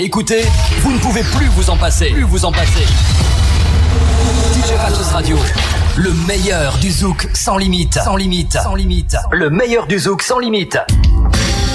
Écoutez, vous ne pouvez plus vous en passer. DJ Ratos Radio, le meilleur du zouk sans limite. Le meilleur du zouk sans limite.